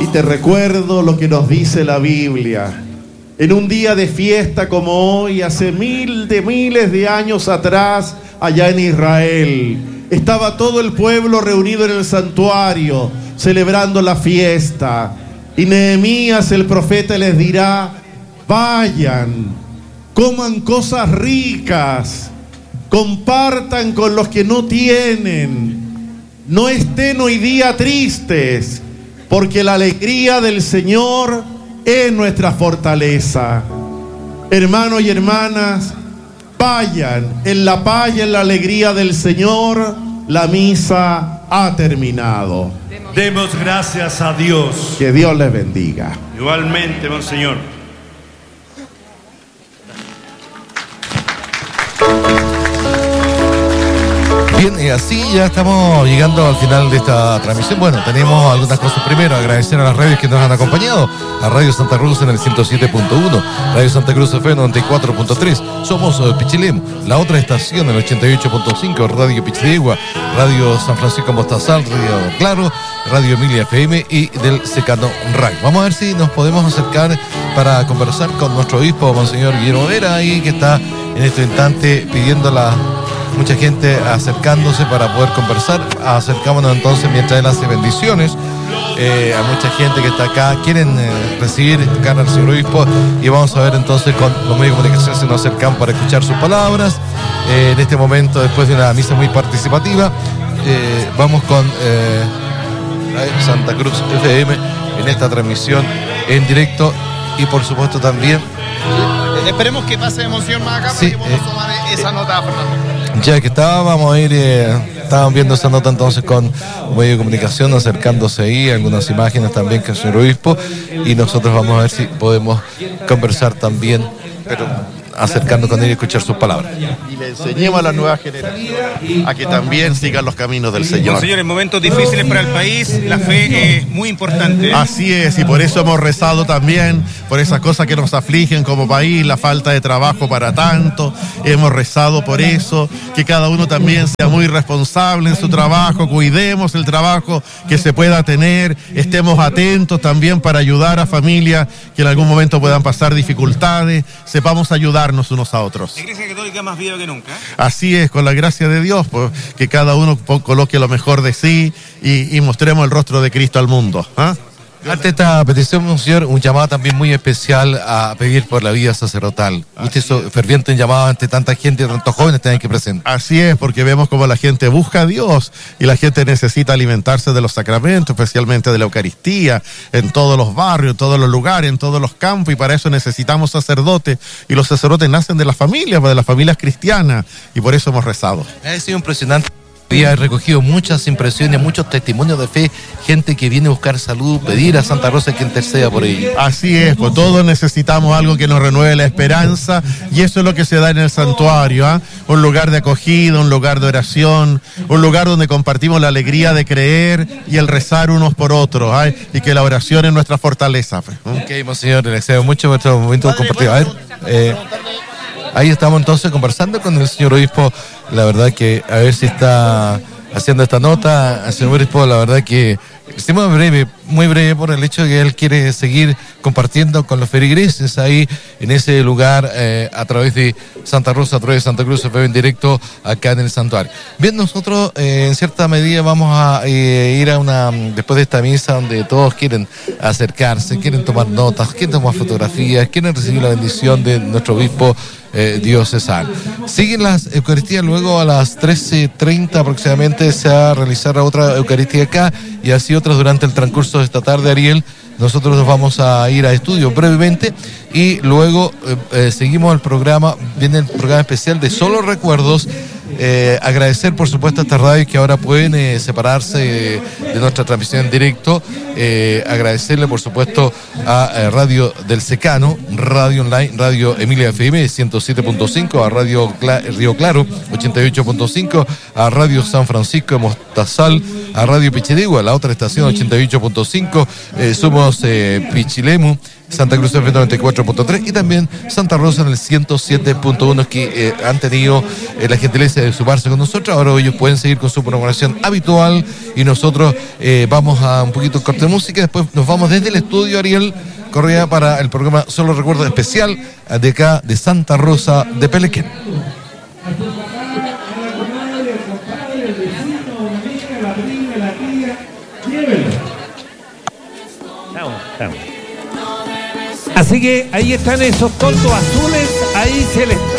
Y te recuerdo lo que nos dice la Biblia. En un día de fiesta como hoy, hace miles de años atrás, allá en Israel, estaba todo el pueblo reunido en el santuario, celebrando la fiesta. Y Nehemías, el profeta, les dirá: vayan, coman cosas ricas, compartan con los que no tienen, no estén hoy día tristes, porque la alegría del Señor es nuestra fortaleza. Hermanos y hermanas, vayan en la paz y en la alegría del Señor. La misa ha terminado. Demos gracias a Dios. Que Dios les bendiga. Igualmente, monseñor. Bien, y así ya estamos llegando al final de esta transmisión. Bueno, tenemos algunas cosas. Primero, agradecer a las radios que nos han acompañado. A Radio Santa Cruz en el 107.1, Radio Santa Cruz FM 94.3. Somos Pichilemu. La otra estación, el 88.5, Radio Pichidegua, Radio San Francisco Mostazal, Radio Claro, Radio Emilia FM y del Secano Radio. Vamos a ver si nos podemos acercar para conversar con nuestro obispo, monseñor Guillermo Vera, ahí que está en este instante pidiendo mucha gente acercándose para poder conversar. Acercámonos entonces mientras él hace bendiciones a mucha gente que está acá. Quieren recibir acá al señor obispo, y vamos a ver entonces con los medios de comunicación si nos acercan para escuchar sus palabras. En este momento, después de una misa muy participativa, vamos con Santa Cruz FM en esta transmisión en directo, y por supuesto también esperemos que pase emoción más acá, sí, para que podamos tomar esa nota, Fernando. Ya que vamos a ir, estábamos viendo esa nota entonces con un medio de comunicación, acercándose ahí, algunas imágenes también que el señor obispo, y nosotros vamos a ver si podemos conversar también, pero acercando con él y escuchar sus palabras. Y le enseñemos a la nueva generación a que también sigan los caminos del Señor. Señor, en momentos difíciles para el país, la fe es muy importante. Así es, y por eso hemos rezado también por esas cosas que nos afligen como país, la falta de trabajo para tanto. Hemos rezado por eso, que cada uno también sea muy responsable en su trabajo, cuidemos el trabajo que se pueda tener, estemos atentos también para ayudar a familias que en algún momento puedan pasar dificultades, sepamos ayudarnos unos a otros. La Iglesia Católica más viva que nunca. Así es, con la gracia de Dios, pues, que cada uno coloque lo mejor de sí y mostremos el rostro de Cristo al mundo. Ante esta petición, señor, un llamado también muy especial a pedir por la vida sacerdotal. Usted es ferviente en llamado ante tanta gente, tantos jóvenes también que presenten. Así es, porque vemos como la gente busca a Dios y la gente necesita alimentarse de los sacramentos, especialmente de la Eucaristía, en todos los barrios, en todos los lugares, en todos los campos, y para eso necesitamos sacerdotes, y los sacerdotes nacen de las familias cristianas, y por eso hemos rezado. Ha sido impresionante. He recogido muchas impresiones, muchos testimonios de fe, gente que viene a buscar salud, pedir a Santa Rosa que interceda por ellos. Así es, pues todos necesitamos algo que nos renueve la esperanza, y eso es lo que se da en el santuario, un lugar de acogida, un lugar de oración, un lugar donde compartimos la alegría de creer y el rezar unos por otros, y que la oración es nuestra fortaleza. Ok, monseñor, le deseo mucho por estos momentos compartidos. A ver, ahí estamos entonces conversando con el señor obispo. La verdad que a ver si está haciendo esta nota. Al señor obispo, la verdad que hicimos muy breve por el hecho de que él quiere seguir compartiendo con los feligreses ahí en ese lugar a través de Santa Rosa, a través de Santa Cruz, se fue en directo acá en el santuario. Bien, nosotros en cierta medida vamos a ir a después de esta misa donde todos quieren acercarse, quieren tomar notas, quieren tomar fotografías, quieren recibir la bendición de nuestro obispo diocesano. Siguen las Eucaristías, luego a las 13:30 aproximadamente se va a realizar otra Eucaristía acá, y así otras durante el transcurso de esta tarde, Ariel. Nosotros nos vamos a ir a estudio brevemente y luego seguimos el programa. Viene el programa especial de Solo Recuerdos. Agradecer por supuesto a estas radios que ahora pueden separarse de nuestra transmisión en directo. Agradecerle por supuesto a Radio del Secano, Radio Online, Radio Emilia FM 107.5, a Radio Río Claro 88.5, a Radio San Francisco de Mostazal, a Radio Pichidegua, la otra estación 88.5. Somos Pichilemu Santa Cruz FM 94.3 y también Santa Rosa en el 107.1 que han tenido la gentileza de sumarse con nosotros. Ahora ellos pueden seguir con su programación habitual y nosotros vamos a un poquito de corte de música. Después nos vamos desde el estudio Ariel Correa para el programa Solo Recuerdo especial de acá de Santa Rosa de Pelequén. Así que ahí están esos toldos azules, ahí se les